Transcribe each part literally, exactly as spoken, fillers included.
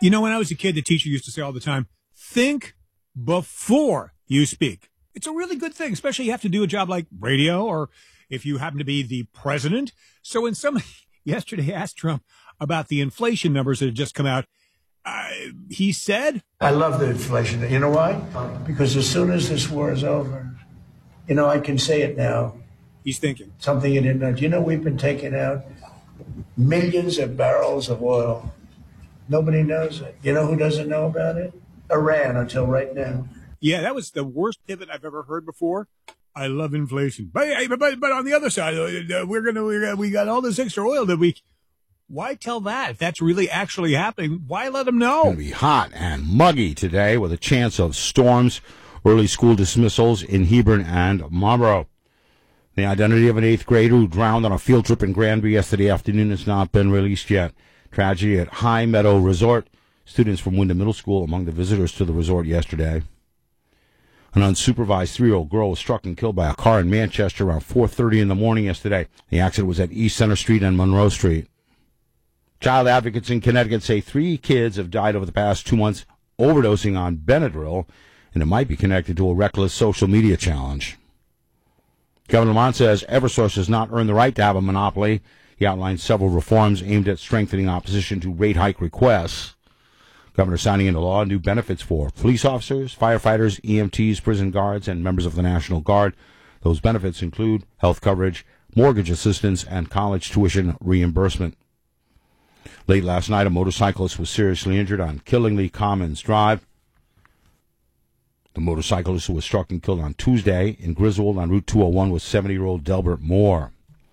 You know, when I was a kid, the teacher used to say all the time, think before you speak. It's a really good thing, especially if you have to do a job like radio or if you happen to be the president. So when somebody yesterday asked Trump about the inflation numbers that had just come out, uh, he said, I love the inflation. You know why? Because as soon as this war is over, you know, I can say it now. He's thinking. Something you didn't know. Do you know we've been taking out millions of barrels of oil? Nobody knows it. You know who doesn't know about it? Iran, until right now. Yeah, that was the worst pivot I've ever heard before. I love inflation. But but, but on the other side, uh, we're gonna we're, we got all this extra oil that we. Why tell that? If that's really actually happening, why let them know? It's going to be hot and muggy today with a chance of storms, early school dismissals in Hebron and Marlboro. The identity of an eighth grader who drowned on a field trip in Granby yesterday afternoon has not been released yet. Tragedy at High Meadow Resort. Students from Wyndham Middle School among the visitors to the resort yesterday. An unsupervised three-year-old girl was struck and killed by a car in Manchester around four thirty in the morning yesterday. The accident was at East Center Street and Monroe Street. Child advocates in Connecticut say three kids have died over the past two months overdosing on Benadryl, and it might be connected to a reckless social media challenge. Governor Lamont says Eversource has not earned the right to have a monopoly. He outlined several reforms aimed at strengthening opposition to rate hike requests. Governor signing into law new benefits for police officers, firefighters, E M Ts, prison guards, and members of the National Guard. Those benefits include health coverage, mortgage assistance, and college tuition reimbursement. Late last night, a motorcyclist was seriously injured on Killingly Commons Drive. The motorcyclist who was struck and killed on Tuesday in Griswold on Route two oh one was seventy-year-old Delbert Moore.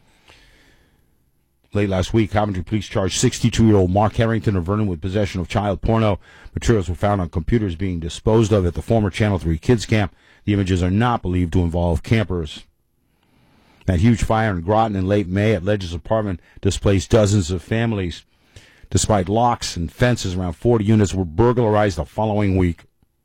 Late last week, Coventry police charged sixty-two-year-old Mark Harrington of Vernon with possession of child porno. Materials were found on computers being disposed of at the former Channel three Kids Camp. The images are not believed to involve campers. That huge fire in Groton in late May at Ledge's apartment displaced dozens of families. Despite locks and fences, around forty units were burglarized the following week.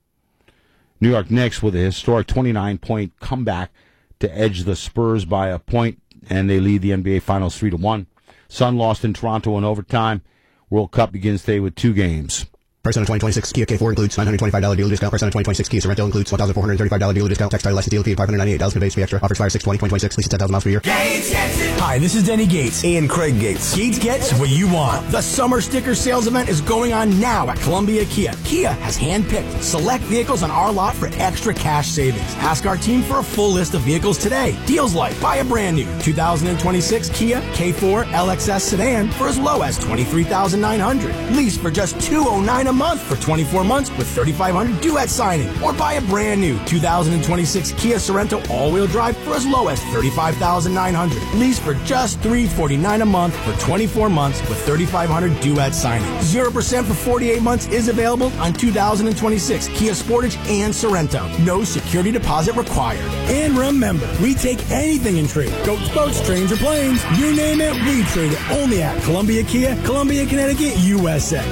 New York Knicks with a historic twenty-nine point comeback to edge the Spurs by a point, and they lead the N B A Finals three to one. Sun lost in Toronto in overtime. World Cup begins today with two games. Price on a twenty twenty-six Kia K four includes nine hundred twenty-five dollars dealer discount. Price on a twenty twenty-six Kia Sorento includes one thousand four hundred thirty-five dollars dealer discount. Textile license dealer fee of five hundred ninety-eight dollars. Conveyance fee extra. Offer expires six twenty twenty twenty-six. Lease at ten thousand miles per year. Gates gets it. Hi, this is Denny Gates. And Craig Gates. Gates gets what you want. The summer sticker sales event is going on now at Columbia Kia. Kia has handpicked select vehicles on our lot for extra cash savings. Ask our team for a full list of vehicles today. Deals like buy a brand new two thousand twenty-six Kia K four L X S sedan for as low as twenty-three thousand nine hundred dollars. Lease for just two hundred nine dollars a month for twenty-four months with thirty-five hundred dollars due at signing. Or buy a brand new two thousand twenty-six Kia Sorento all-wheel drive for as low as thirty-five thousand nine hundred dollars. Lease for just three hundred forty-nine dollars a month for twenty-four months with thirty-five hundred dollars due at signing. zero percent for forty-eight months is available on two thousand twenty-six Kia Sportage and Sorento. No security deposit required. And remember, we take anything in trade. Goats, boats, trains, or planes. You name it, we trade it. Only at Columbia Kia, Columbia, Connecticut, U S A.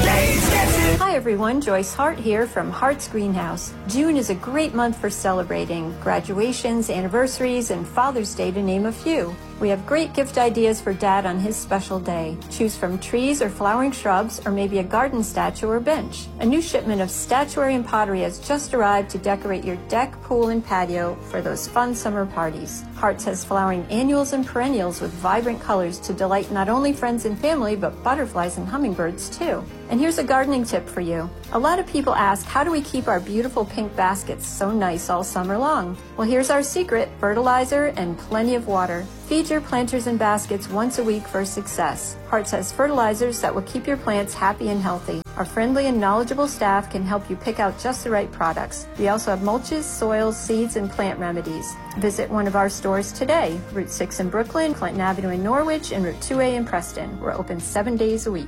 Hi everyone, Joyce Hart here from Hart's Greenhouse. June is a great month for celebrating graduations, anniversaries, and Father's Day to name a few. We have great gift ideas for Dad on his special day. Choose from trees or flowering shrubs, or maybe a garden statue or bench. A new shipment of statuary and pottery has just arrived to decorate your deck, pool, and patio for those fun summer parties. Hart's has flowering annuals and perennials with vibrant colors to delight not only friends and family, but butterflies and hummingbirds too. And here's a gardening tip for you. A lot of people ask, how do we keep our beautiful pink baskets so nice all summer long? Well, here's our secret: fertilizer and plenty of water. Feed your planters and baskets once a week for success. Hart's has fertilizers that will keep your plants happy and healthy. Our friendly and knowledgeable staff can help you pick out just the right products. We also have mulches, soils, seeds, and plant remedies. Visit one of our stores today, Route six in Brooklyn, Clinton Avenue in Norwich, and Route two A in Preston. We're open seven days a week.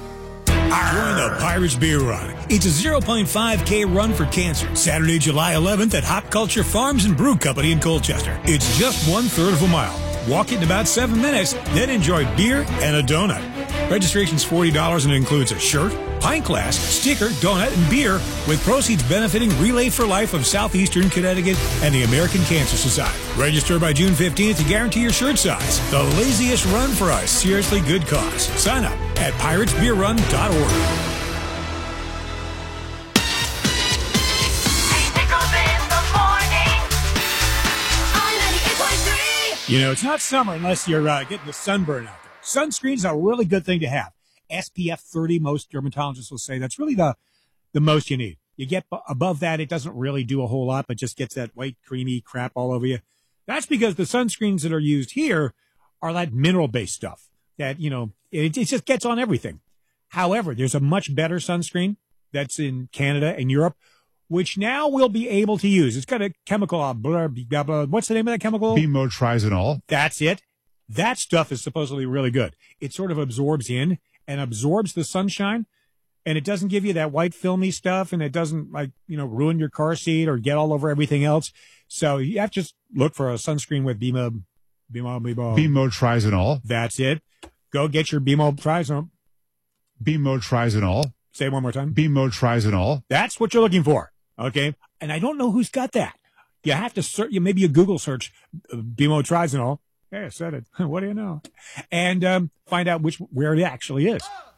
Join the Pirates Beer Run. It's a zero point five K run for cancer. Saturday, July eleventh at Hop Culture Farms and Brew Company in Colchester. It's just one third of a mile. Walk it in about seven minutes, then enjoy beer and a donut. Registration's forty dollars and it includes a shirt, pint glass, sticker, donut, and beer, with proceeds benefiting Relay for Life of Southeastern Connecticut and the American Cancer Society. Register by June fifteenth to guarantee your shirt size. The laziest run for a seriously good cause. Sign up at pirates beer run dot org. You know, it's not summer unless you're uh, getting the sunburn out there. Sunscreen is a really good thing to have. S P F thirty, most dermatologists will say that's really the, the most you need. You get b- above that, it doesn't really do a whole lot, but just gets that white, creamy crap all over you. That's because the sunscreens that are used here are that mineral-based stuff that, you know, it, it just gets on everything. However, there's a much better sunscreen that's in Canada and Europe, which now we'll be able to use. It's got a chemical, uh, blah, blah, blah. What's the name of that chemical? Bemotrizanol. That's it. That stuff is supposedly really good. It sort of absorbs in and absorbs the sunshine, and it doesn't give you that white filmy stuff, and it doesn't, like, you know, ruin your car seat or get all over everything else. So you have to just look for a sunscreen with Bemo, Bemo, Bemo. Bemotrizanol. That's it. Go get your Bemotrizanol. Bemotrizanol. Say it one more time. Bemotrizanol. That's what you're looking for. Okay. And I don't know who's got that. You have to search, you maybe a Google search uh, Bemotrizanol. Hey, I said it. What do you know? And um, find out which where it actually is.